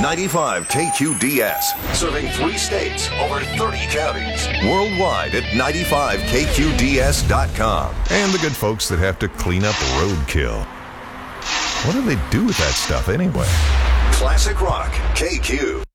95 KQDS, serving 3 states, over 30 counties. Worldwide at 95KQDS.com. And the good folks that have to clean up roadkill. What do they do with that stuff anyway? Classic Rock, KQ.